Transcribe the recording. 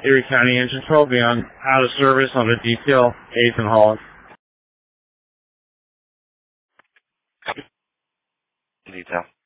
Erie County Engine 12 be on out of service on the detail 8th and Holland. Detail.